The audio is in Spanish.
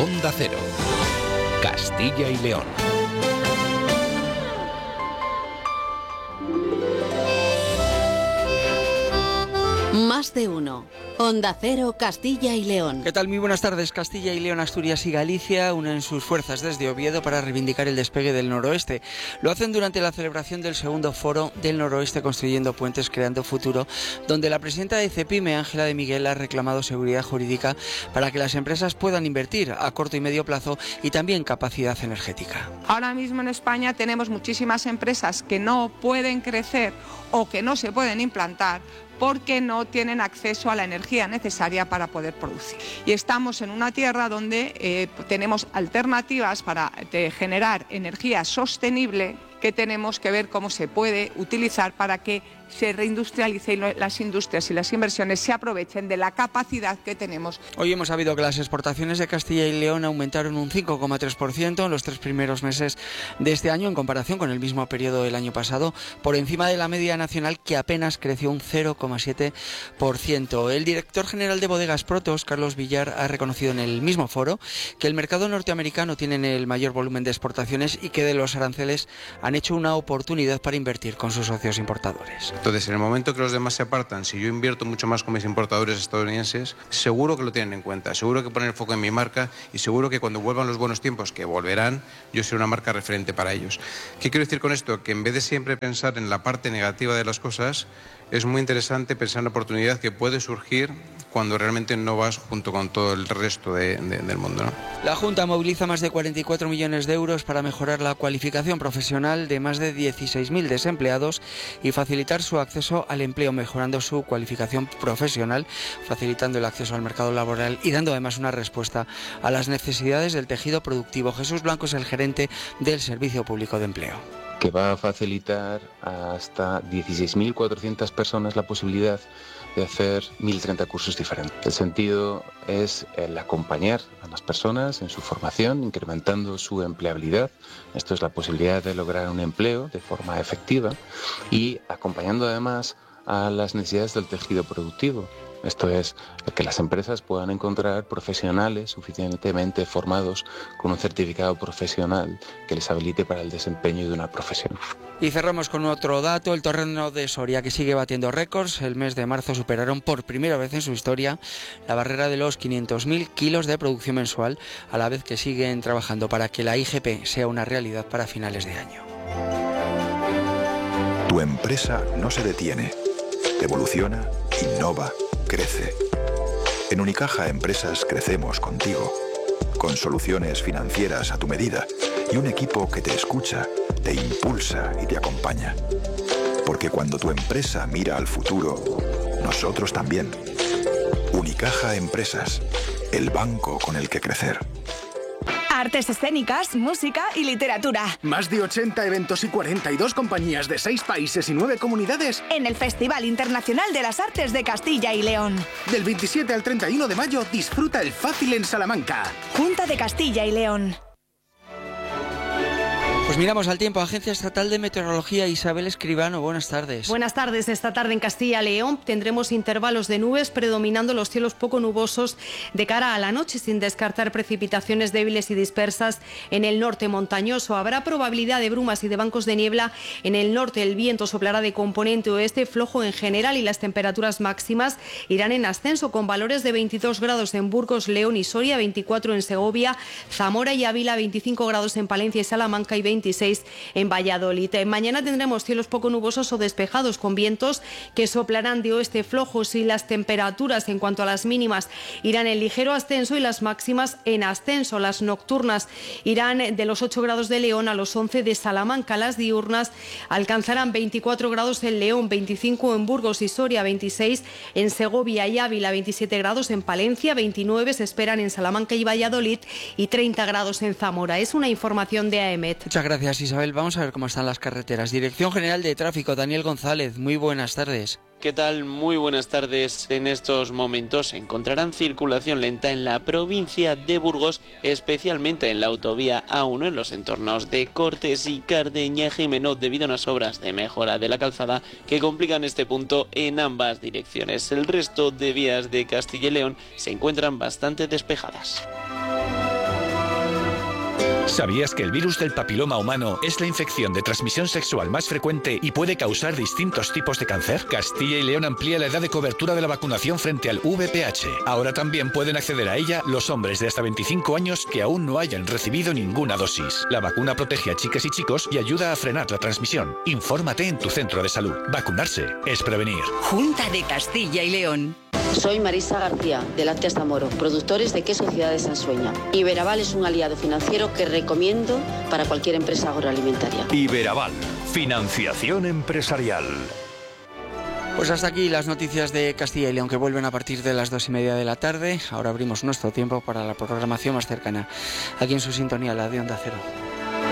Onda Cero, Castilla y León. Más de uno. Onda Cero, Castilla y León. ¿Qué tal? Muy buenas tardes. Castilla y León, Asturias y Galicia unen sus fuerzas desde Oviedo para reivindicar el despegue del noroeste. Lo hacen durante la celebración del segundo foro del noroeste Construyendo Puentes, Creando Futuro, donde la presidenta de CEPIME, Ángela de Miguel, ha reclamado seguridad jurídica para que las empresas puedan invertir a corto y medio plazo y también capacidad energética. Ahora mismo en España tenemos muchísimas empresas que no pueden crecer o que no se pueden implantar porque no tienen acceso a la energía necesaria para poder producir. Y estamos en una tierra donde tenemos alternativas para generar energía sostenible que tenemos que ver cómo se puede utilizar para que se reindustrialice y las industrias y las inversiones se aprovechen de la capacidad que tenemos. Hoy hemos sabido que las exportaciones de Castilla y León aumentaron un 5,3% en los 3 primeros meses de este año en comparación con el mismo periodo del año pasado, por encima de la media nacional que apenas creció un 0,7%. El director general de Bodegas Protos, Carlos Villar, ha reconocido en el mismo foro que el mercado norteamericano tiene el mayor volumen de exportaciones y que de los aranceles han hecho una oportunidad para invertir con sus socios importadores. Entonces, en el momento que los demás se apartan, si yo invierto mucho más con mis importadores estadounidenses, seguro que lo tienen en cuenta, seguro que ponen el foco en mi marca y seguro que cuando vuelvan los buenos tiempos, que volverán, yo seré una marca referente para ellos. ¿Qué quiero decir con esto? Que en vez de siempre pensar en la parte negativa de las cosas, es muy interesante pensar en la oportunidad que puede surgir cuando realmente no vas junto con todo el resto del mundo, ¿no? La Junta moviliza más de 44 millones de euros para mejorar la cualificación profesional de más de 16.000 desempleados y facilitar su acceso al empleo, mejorando su cualificación profesional, facilitando el acceso al mercado laboral y dando además una respuesta a las necesidades del tejido productivo. Jesús Blanco es el gerente del Servicio Público de Empleo. Que va a facilitar a hasta 16.400 personas la posibilidad de hacer 1.030 cursos diferentes. El sentido es el acompañar a las personas en su formación, incrementando su empleabilidad. Esto es la posibilidad de lograr un empleo de forma efectiva y acompañando además a las necesidades del tejido productivo. Esto es que las empresas puedan encontrar profesionales suficientemente formados con un certificado profesional que les habilite para el desempeño de una profesión. Y cerramos con otro dato, el Torreno de Soria, que sigue batiendo récords. El mes de marzo superaron por primera vez en su historia la barrera de los 500.000 kilos de producción mensual, a la vez que siguen trabajando para que la IGP sea una realidad para finales de año. Tu empresa no se detiene, evoluciona, innova, crece. En Unicaja Empresas crecemos contigo, con soluciones financieras a tu medida y un equipo que te escucha, te impulsa y te acompaña. Porque cuando tu empresa mira al futuro, nosotros también. Unicaja Empresas, el banco con el que crecer. Artes escénicas, música y literatura. Más de 80 eventos y 42 compañías de 6 países y 9 comunidades en el Festival Internacional de las Artes de Castilla y León. Del 27 al 31 de mayo disfruta el Fácil en Salamanca. Junta de Castilla y León. Pues miramos al tiempo. Agencia Estatal de Meteorología, Isabel Escribano, buenas tardes. Buenas tardes. Esta tarde en Castilla y León tendremos intervalos de nubes predominando los cielos poco nubosos de cara a la noche, sin descartar precipitaciones débiles y dispersas en el norte montañoso. Habrá probabilidad de brumas y de bancos de niebla en el norte. El viento soplará de componente oeste, flojo en general, y las temperaturas máximas irán en ascenso, con valores de 22 grados en Burgos, León y Soria, 24 en Segovia, Zamora y Ávila, 25 grados en Palencia y Salamanca y 26 en Valladolid. Mañana tendremos cielos poco nubosos o despejados con vientos que soplarán de oeste flojos, y las temperaturas en cuanto a las mínimas irán en ligero ascenso y las máximas en ascenso. Las nocturnas irán de los 8 grados de León a los 11 de Salamanca. Las diurnas alcanzarán 24 grados en León, 25 en Burgos y Soria, 26 en Segovia y Ávila, 27 grados en Palencia, 29 se esperan en Salamanca y Valladolid y 30 grados en Zamora. Es una información de AEMET. Muchas gracias, Isabel. Vamos a ver cómo están las carreteras. Dirección General de Tráfico, Daniel González, muy buenas tardes. ¿Qué tal? Muy buenas tardes. En estos momentos encontrarán circulación lenta en la provincia de Burgos, especialmente en la autovía A1 en los entornos de Cortes y Cardeña Jimeno, debido a unas obras de mejora de la calzada que complican este punto en ambas direcciones. El resto de vías de Castilla y León se encuentran bastante despejadas. ¿Sabías que el virus del papiloma humano es la infección de transmisión sexual más frecuente y puede causar distintos tipos de cáncer? Castilla y León amplía la edad de cobertura de la vacunación frente al VPH. Ahora también pueden acceder a ella los hombres de hasta 25 años que aún no hayan recibido ninguna dosis. La vacuna protege a chicas y chicos y ayuda a frenar la transmisión. Infórmate en tu centro de salud. Vacunarse es prevenir. Junta de Castilla y León. Soy Marisa García, de Lácteas Zamoro, productores de queso Ciudad de Sansueña. Iberaval es un aliado financiero que recomiendo para cualquier empresa agroalimentaria. Iberaval, financiación empresarial. Pues hasta aquí las noticias de Castilla y León, que vuelven a partir de las 2:30 de la tarde. Ahora abrimos nuestro tiempo para la programación más cercana, aquí en su sintonía, la de Onda Cero.